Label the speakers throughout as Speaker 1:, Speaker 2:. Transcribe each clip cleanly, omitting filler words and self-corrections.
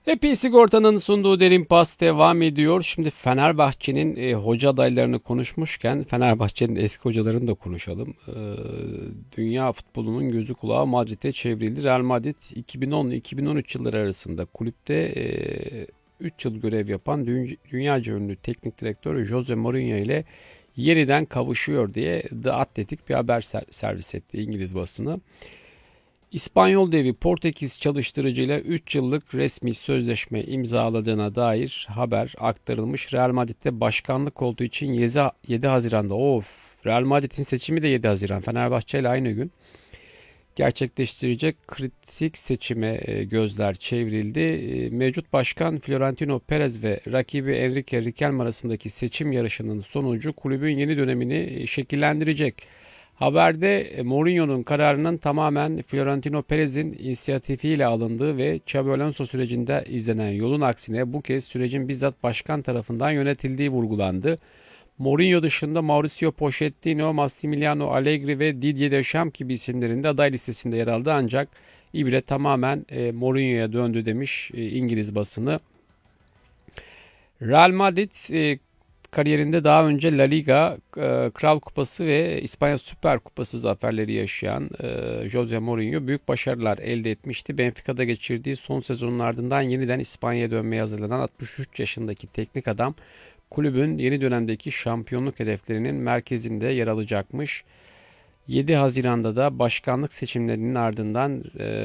Speaker 1: Epey Sigorta'nın sunduğu Derin Pas devam ediyor. Şimdi Fenerbahçe'nin hoca adaylarını konuşmuşken Fenerbahçe'nin eski hocalarını da konuşalım. Dünya futbolunun gözü kulağı Madrid'e çevrildi. Real Madrid 2010-2013 yılları arasında kulüpte 3 yıl görev yapan dünyaca ünlü teknik direktör Jose Mourinho ile yeniden kavuşuyor diye The Athletic bir haber servis etti İngiliz basını. İspanyol devi Portekiz çalıştırıcıyla 3 yıllık resmi sözleşme imzaladığına dair haber aktarılmış. Real Madrid'de başkanlık koltuğu için 7 Haziran'da Real Madrid'in seçimi de 7 Haziran. Fenerbahçe ile aynı gün gerçekleştirecek kritik seçime gözler çevrildi. Mevcut başkan Florentino Perez ve rakibi Enrique Riquelme arasındaki seçim yarışının sonucu kulübün yeni dönemini şekillendirecek. Haberde Mourinho'nun kararının tamamen Florentino Perez'in inisiyatifiyle alındığı ve Xabi Alonso sürecinde izlenen yolun aksine bu kez sürecin bizzat başkan tarafından yönetildiği vurgulandı. Mourinho dışında Mauricio Pochettino, Massimiliano Allegri ve Didier Deschamps gibi isimlerin de aday listesinde yer aldı, ancak ibre tamamen Mourinho'ya döndü demiş İngiliz basını. Real Madrid kariyerinde daha önce La Liga, Kral Kupası ve İspanya Süper Kupası zaferleri yaşayan Jose Mourinho büyük başarılar elde etmişti. Benfica'da geçirdiği son sezonun ardından yeniden İspanya'ya dönmeye hazırlanan 63 yaşındaki teknik adam kulübün yeni dönemdeki şampiyonluk hedeflerinin merkezinde yer alacakmış. 7 Haziran'da da başkanlık seçimlerinin ardından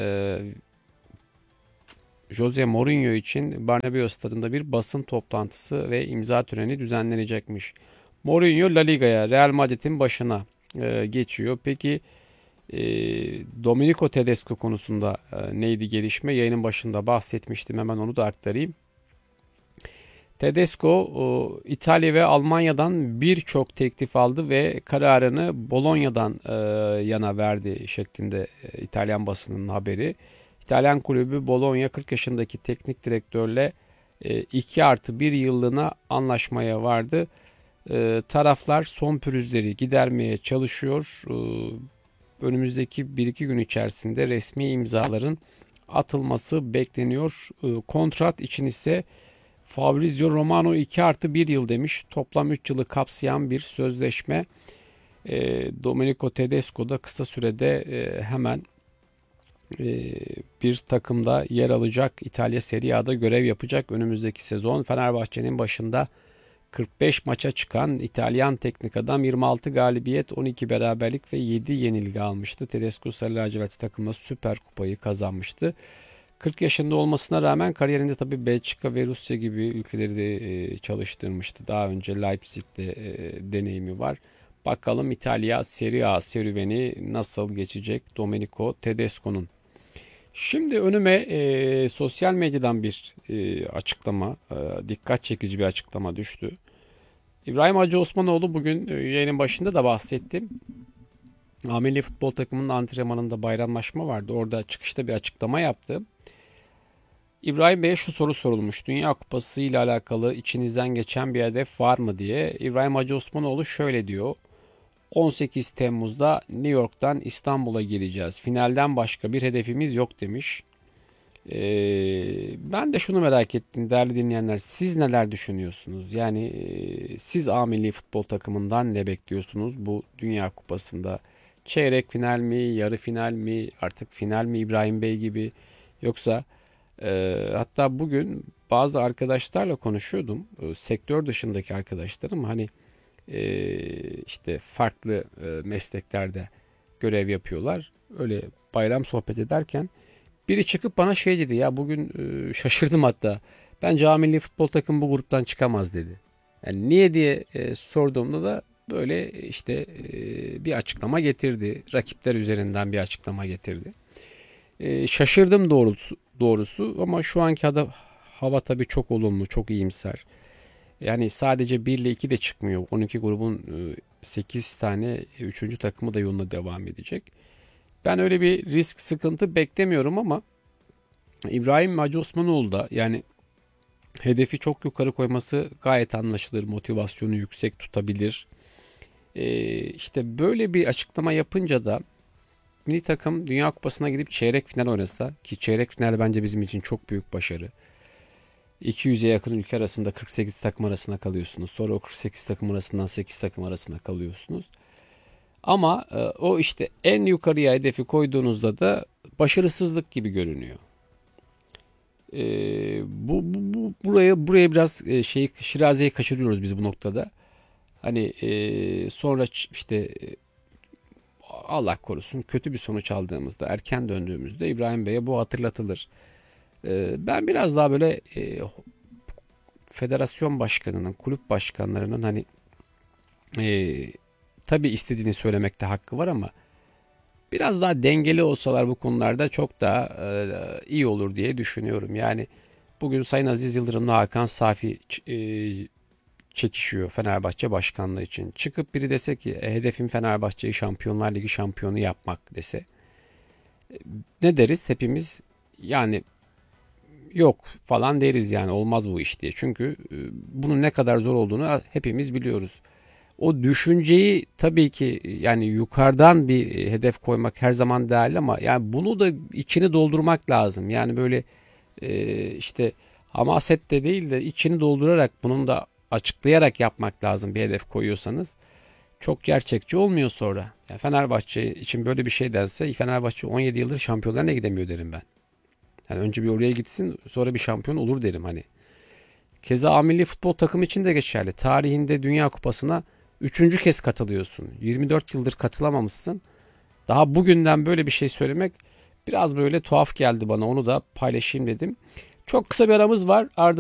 Speaker 1: Jose Mourinho için Bernabéu stadında bir basın toplantısı ve imza töreni düzenlenecekmiş. Mourinho La Liga'ya, Real Madrid'in başına geçiyor. Peki e, Domenico Tedesco konusunda neydi gelişme? Yayının başında bahsetmiştim, hemen onu da aktarayım. Tedesco İtalya ve Almanya'dan birçok teklif aldı ve kararını Bologna'dan yana verdi şeklinde İtalyan basının haberi. İtalyan kulübü Bologna 40 yaşındaki teknik direktörle 2+1 yıllığına anlaşmaya vardı. Taraflar son pürüzleri gidermeye çalışıyor. Önümüzdeki 1-2 gün içerisinde resmi imzaların atılması bekleniyor. Kontrat için ise Fabrizio Romano 2+1 yıl demiş. Toplam 3 yılı kapsayan bir sözleşme. Domenico Tedesco da kısa sürede hemen bir takımda yer alacak. İtalya Serie A'da görev yapacak önümüzdeki sezon. Fenerbahçe'nin başında 45 maça çıkan İtalyan teknik adam 26 galibiyet, 12 beraberlik ve 7 yenilgi almıştı. Tedesco Sarı Lacivert takımla Süper Kupayı kazanmıştı. 40 yaşında olmasına rağmen kariyerinde tabii Belçika ve Rusya gibi ülkeleri de çalıştırmıştı. Daha önce Leipzig'te deneyimi var. Bakalım İtalya Serie A serüveni nasıl geçecek Domenico Tedesco'nun. Şimdi önüme sosyal medyadan bir açıklama, dikkat çekici bir açıklama düştü. İbrahim Hacı Osmanoğlu bugün yayının başında da bahsettim. A Milli Futbol Takımının antrenmanında bayramlaşma vardı. Orada çıkışta bir açıklama yaptı. İbrahim Bey'e şu soru sorulmuş. Dünya Kupası ile alakalı içinizden geçen bir hedef var mı diye. İbrahim Hacı Osmanoğlu şöyle diyor. 18 Temmuz'da New York'tan İstanbul'a geleceğiz. Finalden başka bir hedefimiz yok demiş. Ben de şunu merak ettim değerli dinleyenler. Siz neler düşünüyorsunuz? Yani siz A Milli Futbol takımından ne bekliyorsunuz bu Dünya Kupası'nda? Çeyrek final mi, yarı final mi, artık final mi İbrahim Bey gibi? Yoksa hatta bugün bazı arkadaşlarla konuşuyordum. Sektör dışındaki arkadaşlarım hani işte farklı mesleklerde görev yapıyorlar. Öyle bayram sohbet ederken biri çıkıp bana şey dedi ya bugün şaşırdım hatta. Bence A Milli Futbol takımı bu gruptan çıkamaz dedi. Yani niye diye sorduğumda da böyle işte bir açıklama getirdi. Rakipler üzerinden bir açıklama getirdi. Şaşırdım doğrusu ama şu anki hava tabii çok olumlu, çok iyimser. Yani sadece 1 ile 2 de çıkmıyor. 12 grubun 8 tane üçüncü takımı da yoluna devam edecek. Ben öyle bir risk sıkıntı beklemiyorum ama İbrahim Hacı Osmanoğlu da yani hedefi çok yukarı koyması gayet anlaşılır. Motivasyonu yüksek tutabilir. İşte böyle bir açıklama yapınca da milli takım Dünya Kupası'na gidip çeyrek final oynasa ki çeyrek final bence bizim için çok büyük başarı. 200'e yakın ülke arasında 48 takım arasında kalıyorsunuz. Sonra o 48 takım arasından 8 takım arasında kalıyorsunuz. Ama o işte en yukarıya hedefi koyduğunuzda da başarısızlık gibi görünüyor. E, buraya biraz Şiraze'yi kaçırıyoruz biz bu noktada. Hani sonra işte Allah korusun kötü bir sonuç aldığımızda, erken döndüğümüzde İbrahim Bey'e bu hatırlatılır. Ben biraz daha böyle federasyon başkanının, kulüp başkanlarının hani tabii istediğini söylemekte hakkı var ama biraz daha dengeli olsalar bu konularda çok daha iyi olur diye düşünüyorum. Yani bugün Sayın Aziz Yıldırım'la Hakan Safi çekişiyor Fenerbahçe başkanlığı için. Çıkıp biri dese ki hedefim Fenerbahçe'yi Şampiyonlar Ligi şampiyonu yapmak dese ne deriz hepimiz? Yani yok falan deriz yani olmaz bu iş diye. Çünkü bunun ne kadar zor olduğunu hepimiz biliyoruz. O düşünceyi tabii ki yani yukarıdan bir hedef koymak her zaman değerli ama yani bunu da içini doldurmak lazım. Yani böyle işte hamaset de değil de içini doldurarak bunun da açıklayarak yapmak lazım bir hedef koyuyorsanız. Çok gerçekçi olmuyor sonra. Yani Fenerbahçe için böyle bir şey dense Fenerbahçe 17 yıldır Şampiyonlar Ligi'ne gidemiyor derim ben. Yani önce bir oraya gitsin sonra bir şampiyon olur derim hani. Keza A milli futbol takımı için de geçerli. Tarihinde Dünya Kupası'na üçüncü kez katılıyorsun. 24 yıldır katılamamışsın. Daha bugünden böyle bir şey söylemek biraz böyle tuhaf geldi bana. Onu da paylaşayım dedim. Çok kısa bir aramız var. Ardından